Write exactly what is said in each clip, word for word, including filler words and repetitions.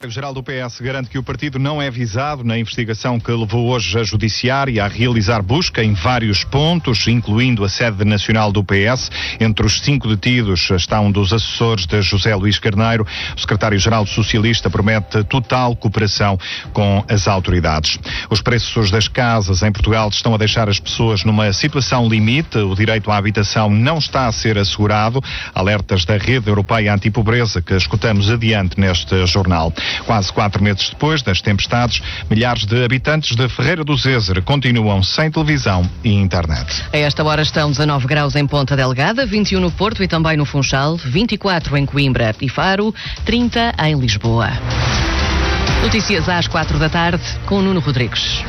O secretário-geral do P S garante que o partido não é visado na investigação que levou hoje a Judiciária a realizar busca em vários pontos, incluindo a sede nacional do P S. Entre os cinco detidos está um dos assessores de José Luís Carneiro. O secretário-geral socialista promete total cooperação com as autoridades. Os preços das casas em Portugal estão a deixar as pessoas numa situação limite. O direito à habitação não está a ser assegurado. Alertas da Rede Europeia Antipobreza que escutamos adiante neste jornal. Quase quatro meses depois das tempestades, milhares de habitantes de Ferreira do Zezer continuam sem televisão e internet. A esta hora estão dezanove graus em Ponta Delgada, vinte e um no Porto e também no Funchal, vinte e quatro em Coimbra e Faro, trinta em Lisboa. Notícias às quatro da tarde com Nuno Rodrigues.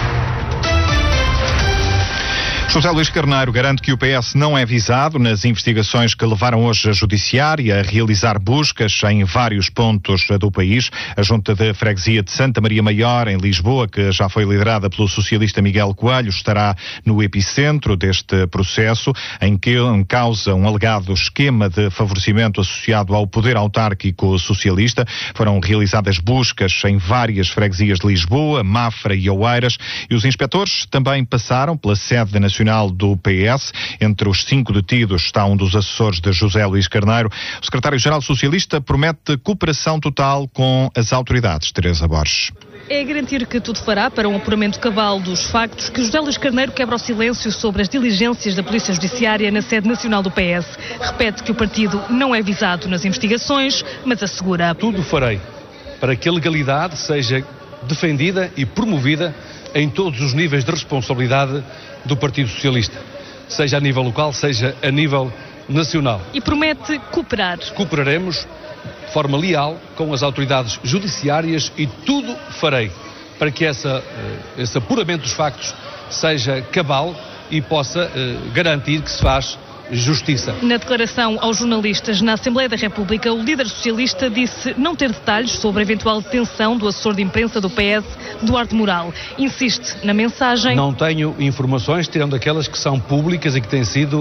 José Luís Carneiro garante que o P S não é visado nas investigações que levaram hoje a Judiciária a realizar buscas em vários pontos do país. A Junta de Freguesia de Santa Maria Maior, em Lisboa, que já foi liderada pelo socialista Miguel Coelho, estará no epicentro deste processo, em que em causa um alegado esquema de favorecimento associado ao poder autárquico socialista. Foram realizadas buscas em várias freguesias de Lisboa, Mafra e Oeiras, e os inspectores também passaram pela sede nacional do P S. Entre os cinco detidos está um dos assessores de José Luís Carneiro. O secretário-geral socialista promete cooperação total com as autoridades. Teresa Borges. É garantir que tudo fará para um apuramento cabal dos factos que José Luís Carneiro quebra o silêncio sobre as diligências da Polícia Judiciária na sede nacional do P S. Repete que o partido não é visado nas investigações, mas assegura: tudo farei para que a legalidade seja defendida e promovida em todos os níveis de responsabilidade do Partido Socialista, seja a nível local, seja a nível nacional. E promete cooperar. Cooperaremos de forma leal com as autoridades judiciárias e tudo farei para que essa, esse apuramento dos factos seja cabal e possa uh, garantir que se faz justiça. Na declaração aos jornalistas na Assembleia da República, o líder socialista disse não ter detalhes sobre a eventual detenção do assessor de imprensa do P S, Duarte Moral. Insiste na mensagem: não tenho informações, tirando aquelas que são públicas e que têm sido,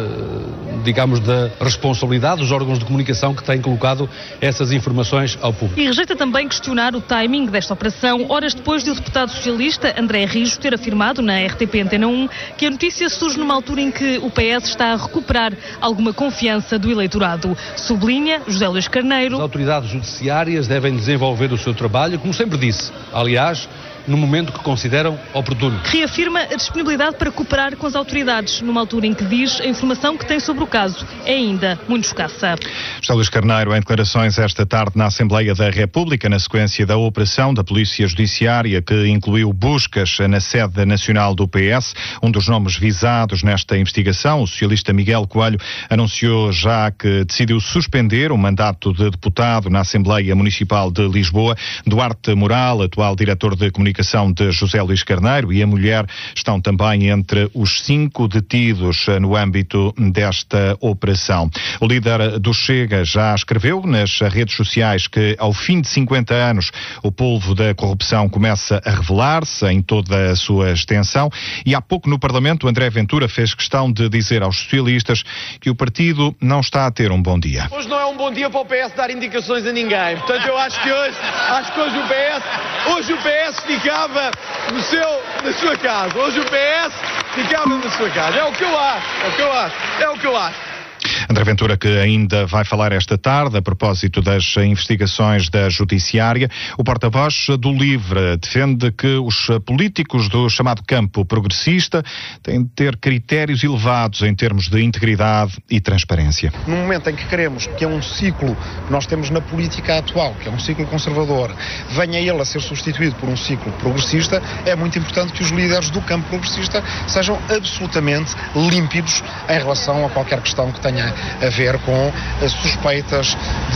uh, digamos, da responsabilidade dos órgãos de comunicação que têm colocado essas informações ao público. E rejeita também questionar o timing desta operação, horas depois de o deputado socialista André Rijo ter afirmado na R T P Antena um que a notícia surge numa altura em que o P S está a recuperar alguma confiança do eleitorado. Sublinha José Luís Carneiro: as autoridades judiciárias devem desenvolver o seu trabalho, como sempre disse, aliás, no momento que consideram oportuno. Reafirma a disponibilidade para cooperar com as autoridades, numa altura em que diz a informação que tem sobre o caso é ainda muito escassa. José Luís Carneiro em declarações esta tarde na Assembleia da República, na sequência da operação da Polícia Judiciária que incluiu buscas na sede nacional do P S. Um dos nomes visados nesta investigação, o socialista Miguel Coelho, anunciou já que decidiu suspender o mandato de deputado na Assembleia Municipal de Lisboa. Duarte Moral, atual diretor de comunicação de José Luís Carneiro, e a mulher estão também entre os cinco detidos no âmbito desta operação. O líder do Chega já escreveu nas redes sociais que ao fim de cinquenta anos o polvo da corrupção começa a revelar-se em toda a sua extensão, e há pouco no Parlamento André Ventura fez questão de dizer aos socialistas que o partido não está a ter um bom dia. Hoje não é um bom dia para o P S dar indicações a ninguém, portanto eu acho que hoje, acho que hoje o P S, hoje o P S ficava no seu, na sua casa. Hoje o P S ficava na sua casa. É o que eu acho, é o que eu acho, é o que eu acho. André Ventura, que ainda vai falar esta tarde a propósito das investigações da Judiciária. O porta-voz do LIVRE defende que os políticos do chamado campo progressista têm de ter critérios elevados em termos de integridade e transparência. No momento em que queremos que é um ciclo que nós temos na política atual, que é um ciclo conservador, venha ele a ser substituído por um ciclo progressista, é muito importante que os líderes do campo progressista sejam absolutamente límpidos em relação a qualquer questão que tenha a ver com uh, suspeitas de,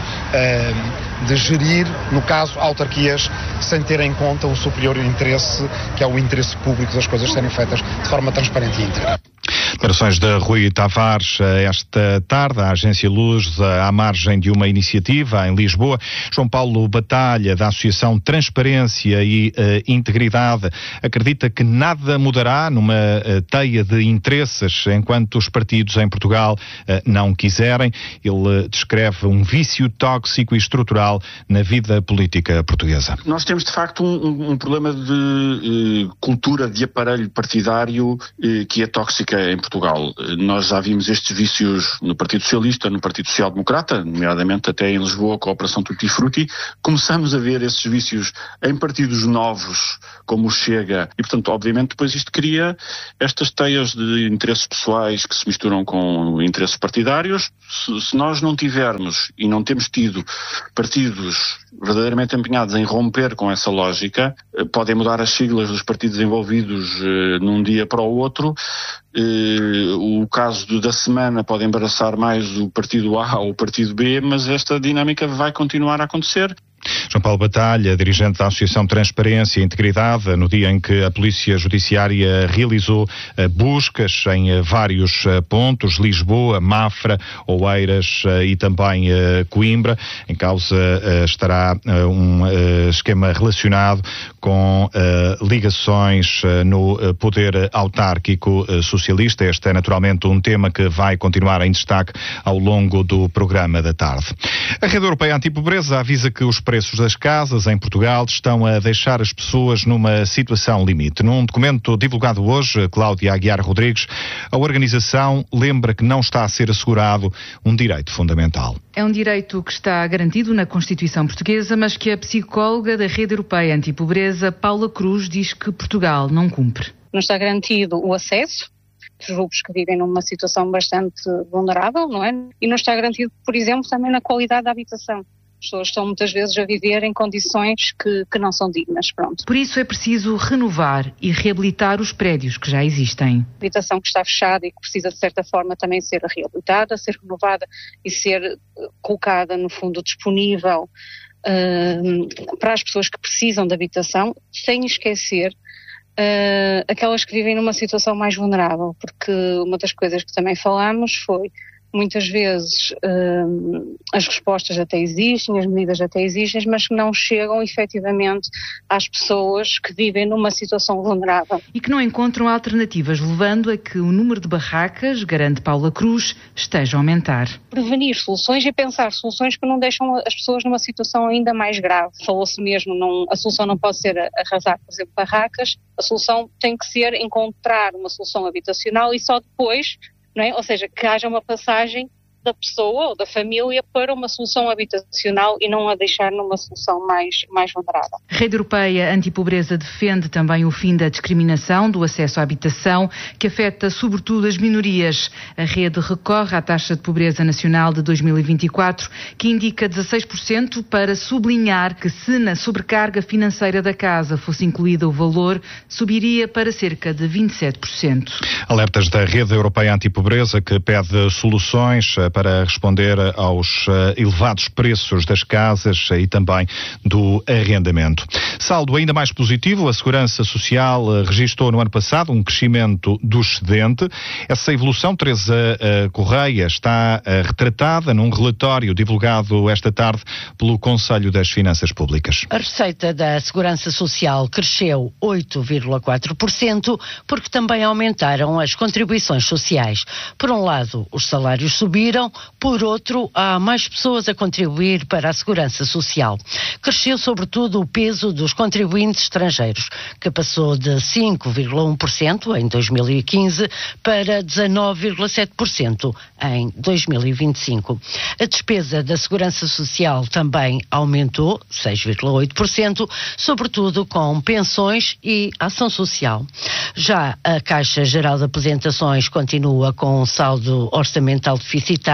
uh, de gerir, no caso, autarquias sem ter em conta o superior interesse, que é o interesse público das coisas serem feitas de forma transparente e íntegra. Declarações de Rui Tavares esta tarde, a Agência Luz, à margem de uma iniciativa em Lisboa. João Paulo Batalha, da Associação Transparência e uh, Integridade, acredita que nada mudará numa uh, teia de interesses enquanto os partidos em Portugal uh, não quiserem. Ele uh, descreve um vício tóxico e estrutural na vida política portuguesa. Nós temos, de facto, um, um problema de uh, cultura de aparelho partidário uh, que é tóxica em Portugal. Nós já vimos estes vícios no Partido Socialista, no Partido Social Democrata, nomeadamente até em Lisboa com a Operação Tutti Frutti. Começamos a ver esses vícios em partidos novos, como o Chega, e portanto, obviamente, depois isto cria estas teias de interesses pessoais que se misturam com interesses partidários. Se, se nós não tivermos e não temos tido partidos verdadeiramente empenhados em romper com essa lógica, podem mudar as siglas dos partidos envolvidos eh, num dia para o outro. Uh, o caso do, da semana pode embaraçar mais o partido A ou o partido B, mas esta dinâmica vai continuar a acontecer. João Paulo Batalha, dirigente da Associação Transparência e Integridade, no dia em que a Polícia Judiciária realizou uh, buscas em uh, vários uh, pontos, Lisboa, Mafra, Oeiras uh, e também uh, Coimbra. Em causa uh, estará uh, um uh, esquema relacionado com uh, ligações uh, no uh, poder autárquico uh, socialista. Este é naturalmente um tema que vai continuar em destaque ao longo do programa da tarde. A Rede Europeia Antipobreza avisa que os preços das casas em Portugal estão a deixar as pessoas numa situação limite. Num documento divulgado hoje, Cláudia Aguiar Rodrigues, a organização lembra que não está a ser assegurado um direito fundamental. É um direito que está garantido na Constituição Portuguesa, mas que a psicóloga da Rede Europeia Antipobreza, Paula Cruz, diz que Portugal não cumpre. Não está garantido o acesso dos grupos que vivem numa situação bastante vulnerável, não é? E não está garantido, por exemplo, também na qualidade da habitação. As pessoas estão muitas vezes a viver em condições que, que não são dignas, pronto. Por isso é preciso renovar e reabilitar os prédios que já existem. A habitação que está fechada e que precisa de certa forma também ser reabilitada, ser renovada e ser colocada no fundo disponível uh, para as pessoas que precisam de habitação, sem esquecer uh, aquelas que vivem numa situação mais vulnerável, porque uma das coisas que também falámos foi muitas vezes uh, as respostas até existem, as medidas até existem, mas que não chegam efetivamente às pessoas que vivem numa situação vulnerável. E que não encontram alternativas, levando a que o número de barracas, garante Paula Cruz, esteja a aumentar. Prevenir soluções e pensar soluções que não deixam as pessoas numa situação ainda mais grave. Falou-se mesmo, não, a solução não pode ser arrasar, por exemplo, barracas, a solução tem que ser encontrar uma solução habitacional e só depois, não é? Ou seja, que haja uma passagem da pessoa ou da família para uma solução habitacional e não a deixar numa solução mais, mais vulnerável. A Rede Europeia Antipobreza defende também o fim da discriminação do acesso à habitação, que afeta sobretudo as minorias. A rede recorre à taxa de pobreza nacional de dois mil e vinte e quatro, que indica dezasseis por cento, para sublinhar que se na sobrecarga financeira da casa fosse incluído o valor, subiria para cerca de vinte e sete por cento. Alertas da Rede Europeia Antipobreza, que pede soluções para responder aos elevados preços das casas e também do arrendamento. Saldo ainda mais positivo, a Segurança Social registrou no ano passado um crescimento do excedente. Essa evolução, Teresa Correia, está retratada num relatório divulgado esta tarde pelo Conselho das Finanças Públicas. A receita da Segurança Social cresceu oito vírgula quatro por cento, porque também aumentaram as contribuições sociais. Por um lado, os salários subiram, por outro, há mais pessoas a contribuir para a Segurança Social. Cresceu sobretudo o peso dos contribuintes estrangeiros, que passou de cinco vírgula um por cento em dois mil e quinze para dezanove vírgula sete por cento em dois mil e vinte e cinco. A despesa da Segurança Social também aumentou seis vírgula oito por cento, sobretudo com pensões e ação social. Já a Caixa Geral de Apresentações continua com um saldo orçamental deficitário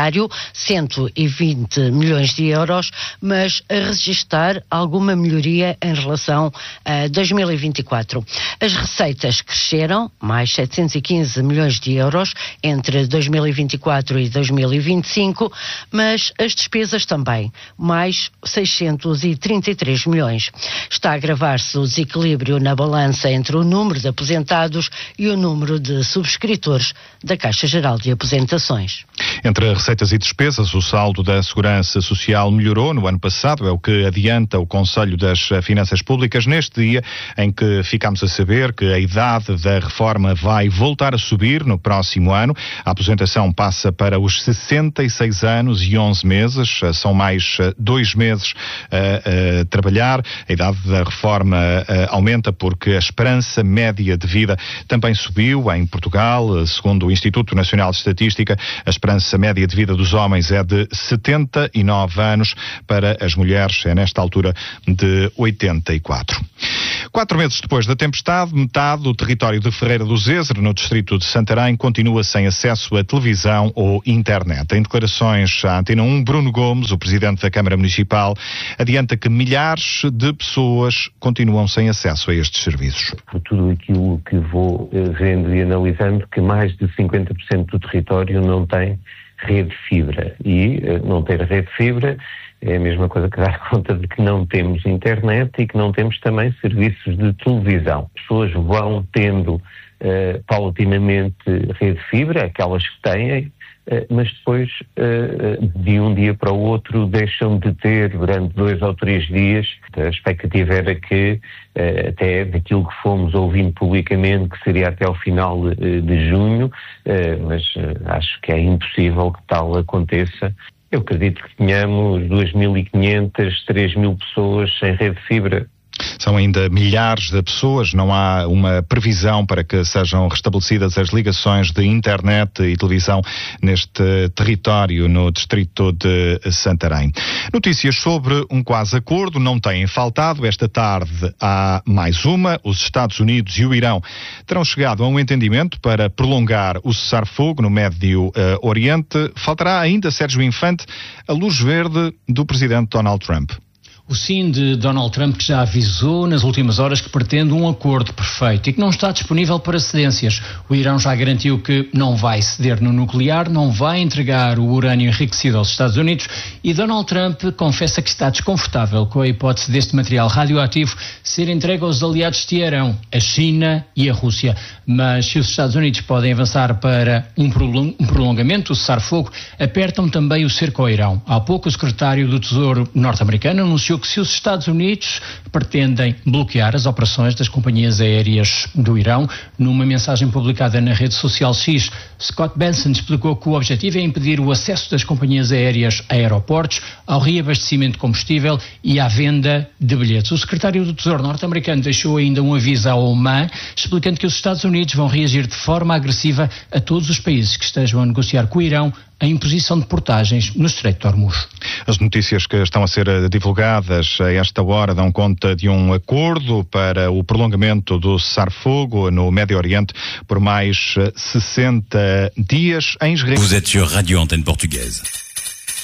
contrário, cento e vinte milhões de euros, mas a registrar alguma melhoria em relação a dois mil e vinte e quatro. As receitas cresceram, mais setecentos e quinze milhões de euros entre dois mil e vinte e quatro e dois mil e vinte e cinco, mas as despesas também, mais seiscentos e trinta e três milhões. Está a agravar-se o desequilíbrio na balança entre o número de aposentados e o número de subscritores da Caixa Geral de Aposentações. Entre receitas e despesas, o saldo da Segurança Social melhorou no ano passado, é o que adianta o Conselho das Finanças Públicas neste dia em que ficamos a saber que a idade da reforma vai voltar a subir no próximo ano. A aposentação passa para os sessenta e seis anos e onze meses, são mais dois meses a, a trabalhar. A idade da reforma a, aumenta porque a esperança média de vida também subiu em Portugal. Segundo o Instituto Nacional de Estatística, a esperança média de vida dos homens é de setenta e nove anos, para as mulheres é nesta altura de oitenta e quatro. Quatro meses depois da tempestade, metade do território de Ferreira do Zezer, no distrito de Santarém, continua sem acesso a televisão ou internet. Em declarações à Antena um, Bruno Gomes, o presidente da Câmara Municipal, adianta que milhares de pessoas continuam sem acesso a estes serviços. Por tudo aquilo que vou vendo e analisando, que mais de cinquenta por cento do território não tem rede de fibra. E não ter rede de fibra é a mesma coisa que dar conta de que não temos internet e que não temos também serviços de televisão. As pessoas vão tendo uh, paulatinamente rede de fibra, aquelas que têm, uh, mas depois uh, de um dia para o outro deixam de ter durante dois ou três dias. A expectativa era que, uh, até daquilo que fomos ouvindo publicamente, que seria até ao final uh, de junho, uh, mas uh, acho que é impossível que tal aconteça. Eu acredito que tenhamos duas mil e quinhentas, três mil pessoas sem rede de fibra. São ainda milhares de pessoas, não há uma previsão para que sejam restabelecidas as ligações de internet e televisão neste território, no distrito de Santarém. Notícias sobre um quase acordo não têm faltado. Esta tarde há mais uma. Os Estados Unidos e o Irão terão chegado a um entendimento para prolongar o cessar-fogo no Médio uh, Oriente. Faltará ainda, Sérgio Infante, a luz verde do presidente Donald Trump. O sim de Donald Trump, que já avisou nas últimas horas que pretende um acordo perfeito e que não está disponível para cedências. O Irão já garantiu que não vai ceder no nuclear, não vai entregar o urânio enriquecido aos Estados Unidos, e Donald Trump confessa que está desconfortável com a hipótese deste material radioativo ser entregue aos aliados de Teherão, a China e a Rússia. Mas se os Estados Unidos podem avançar para um prolongamento do cessar-fogo, apertam também o cerco ao Irão. Há pouco o secretário do Tesouro norte-americano anunciou que se os Estados Unidos pretendem bloquear as operações das companhias aéreas do Irão, numa mensagem publicada na rede social X, Scott Bessent explicou que o objetivo é impedir o acesso das companhias aéreas a aeroportos, ao reabastecimento de combustível e à venda de bilhetes. O secretário do Tesouro norte-americano deixou ainda um aviso ao Oman, explicando que os Estados Unidos vão reagir de forma agressiva a todos os países que estejam a negociar com o Irão a imposição de portagens no Estreito de Hormuz. As notícias que estão a ser divulgadas a esta hora dão conta de um acordo para o prolongamento do cessar-fogo no Médio Oriente por mais sessenta dias em Israel. Vous êtes sur Radio Antenne Portugaise.